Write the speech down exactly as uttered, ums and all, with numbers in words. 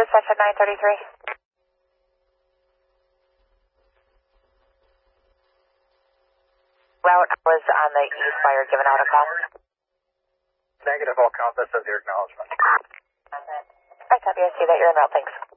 intersection nine thirty-three. Route was on the east wire, given out a call. Negative, I'll count this as your acknowledgement. I copy, I see that you're en route, thanks.